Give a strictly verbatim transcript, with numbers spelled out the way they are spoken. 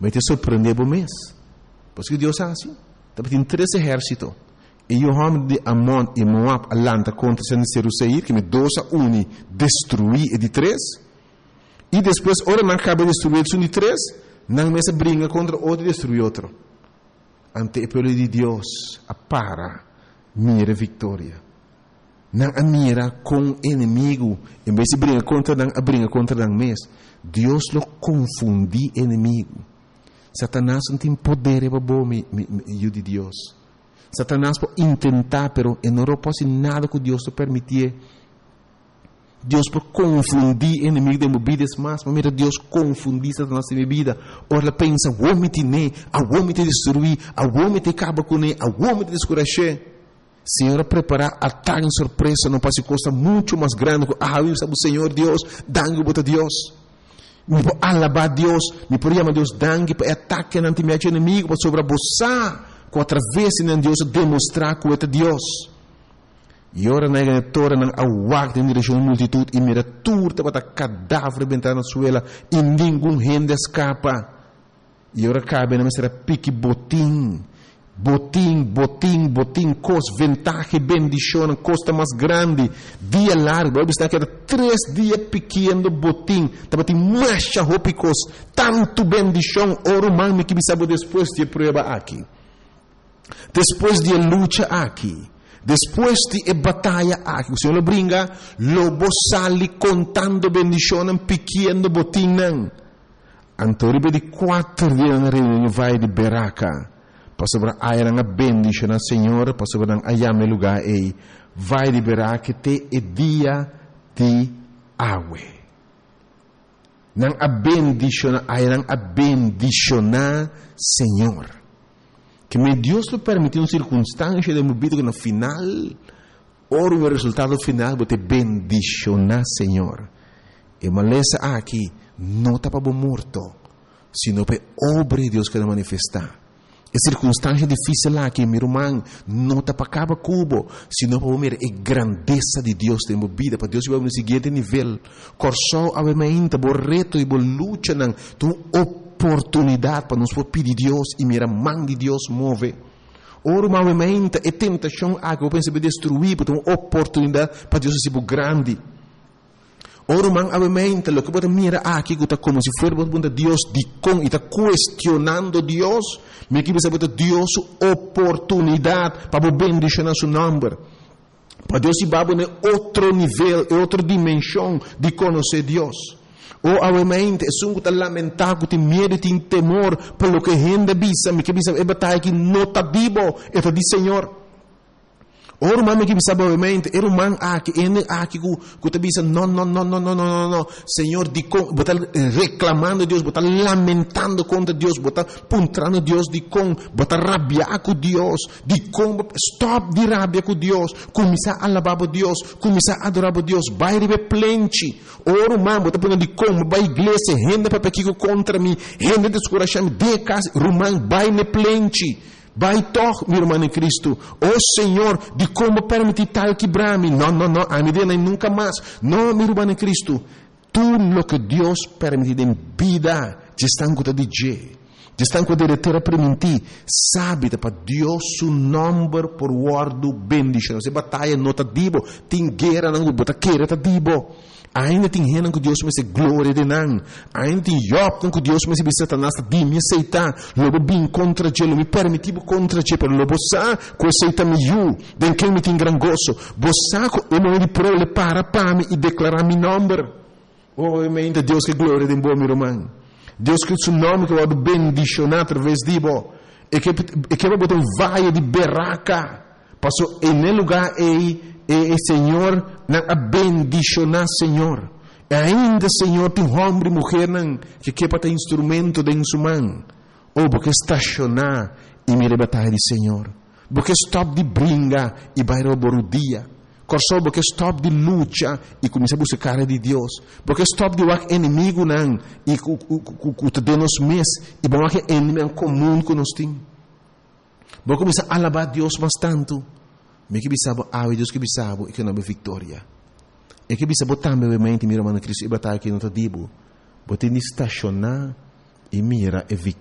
vai te surpreender por mês. Porque Deus é assim. Tem três exércitos. E o homem de Amon e Moab alanta contra Seir, que me dois a um destruir e de três. E depois, ora não acaba de destruir um de três, não mesa brinca contra outro e destrui outro. Ante o povo de Deus, a para, mira vitória. Não a mira com inimigo, em vez de brincar contra não, a brinca contra não mês. Deus lo confundi inimigo. Satanás não tem poder para bom me de Deus. Satanás pode tentar, pero não pode nada que Deus te permitir. Deus pode confundir inimigo de movidas mais, mas mira, Deus confundir Satanás de vida. Ora, ela pensa, o homem te ne, o homem te destruir, o homem te acaba com ele, o homem te descuracher. Senhor, preparar ataque em surpresa, não pode costa muito mais grande. Ah, eu sabe o Senhor Deus, dangue bota Deus. Me pode alabar Deus, me pode chamar Deus dangue para ataque não te mete inimigo, para sobreposar. Com através de Deus demonstrar que é Deus. E ora na igreja não awak em direção à multitud e mira turta para cadáver bentar na suela e nenhum rende escapa. E ora cabe na mestra pique botim, botim, botim, botim, cos ventaja bendição, costa mais grande, dia largo, vai estar que era três dias pequeno botim, tava tem marcha ropicos, tanto bendição, ora mãe que sabe depois de prova aqui. Depois de luta aqui, depois de batalha aqui, o Senhor lo brinca, lobo sali contando bendição pequeno botim. Antoribe de quatro dias na reunião vai de Beraca, para sobre a era bendição na Senhor, para sobre a ayame lugar aí, vai de Beraca te é dia de água. Nang a bendição, a era a bendição na Senhor. Que me Deus lo permitiu uma circunstância de movida que no final, ora o resultado final, você bendicionar Senhor. E maleza aqui, não está para morto, sino para obra de Deus que vai manifestar. É circunstância difícil aqui, meu irmão, não está para cada cubo, sino para ver a grandeza de Deus de movida, para Deus vai no seguinte nível. Corsou a mente, o reto e a luta, tu oportunidade para nos pedir Deus e mira mão de Deus move. Ora, movimento e tentação a que eu penso destruir, porque uma oportunidade para Deus ser grande. Ora, movimento, o que você mira aqui, que está como se fosse Deus de com e está questionando Deus, me que você Deus oportunidade para bendicionar seu nome. Para Deus se vai em outro nível, em outra dimensão de conhecer Deus. Ou obviamente é um que lamentar, que tem medo, tem temor pelo que gente bisa, me que bisa é batalha que não está vivo, é do Senhor. Ora, o mano que bisa obviamente, era um mano aqui, ele aqui que que bisa, não, não, não, não, não, não, não, Senhor, de com, botar reclamando Deus, botar lamentando contra Deus, botar puntrando Deus de com, botar rabiar com Deus, de com, stop de rabia com Deus, começar a alabar Deus, começar a adorar Deus, vai receber plente. Ora, o mano botar punha de com, vai igreja, renda para pequeno contra mim, renda descorachar de casa, romano, vai ne plente. Vai toch, meu irmão em Cristo. Oh Senhor, de como permitir tal quebrar-me? Não, não, não, a medida nunca mais. Não, meu irmão em Cristo. Tudo o que Deus permite em vida, já estão com o D J, já estão com a diretora permitir. Sabe, para Deus, o nome por guardo bendição. Você batalha, não está dibo. Tem guerra, não está queira, está dibo. Ainda tem gente que Deus me se glória de não. Ainda tem Job que Deus me se Satanás de me aceitar. Logo bem contra Ele, me permitiu contra Ele, pero logo sa que aceita me you, den que me tem gran gozo. Bosa ko o me pro le para para me e declarar mi nome. Oh, ainda Deus que glória de bom meu irmão. Deus que o nome que vai bendicionar através de bo. E que e que vai botar um valle de Beraca. Passou em lugar aí e Senhor, na bendicionar Senhor. E ainda Senhor tem homem e mulher que quer para instrumento de sua mão. Ou porque estacionar e me batalha de Senhor. Porque stop de brinca e vai roubar o dia. Corsou porque stop de luta e começa a buscar de Deus. Porque stop de o inimigo não e o te denos mês e bom que inimigo comum que nós temos. Porque começa a alabar Deus bastante. Me que bisabo, ah, Deus que bisabo, e que não é vitória. E que bisabo também, obviamente, meu irmão Cristo, e batalha que não está dibo. Bote estacionar e mira é vitória.